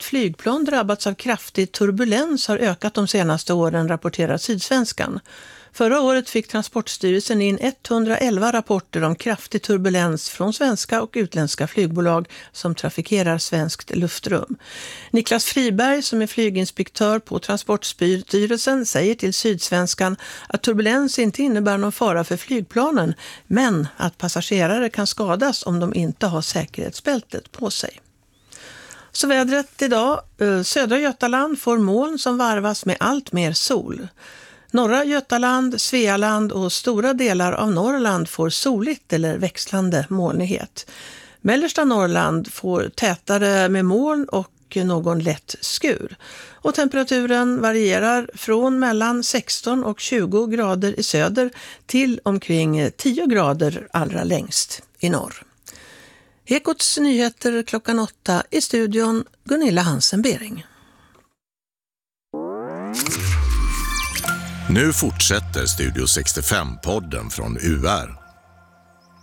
flygplan drabbats av kraftig turbulens har ökat de senaste åren, rapporterar Sydsvenskan. Förra året fick Transportstyrelsen in 111 rapporter om kraftig turbulens från svenska och utländska flygbolag som trafikerar svenskt luftrum. Niklas Friberg, som är flyginspektör på Transportstyrelsen, säger till Sydsvenskan att turbulens inte innebär någon fara för flygplanen, men att passagerare kan skadas om de inte har säkerhetsbältet på sig. Så vädret idag. Södra Götaland får moln som varvas med allt mer sol. Norra Götaland, Svealand och stora delar av Norrland får soligt eller växlande molnighet. Mellersta Norrland får tätare med moln och någon lätt skur. Och temperaturen varierar från mellan 16 och 20 grader i söder till omkring 10 grader allra längst i norr. Ekots nyheter klockan 8 i studion Gunilla Hansen-Bering. Nu fortsätter Studio 65-podden från UR.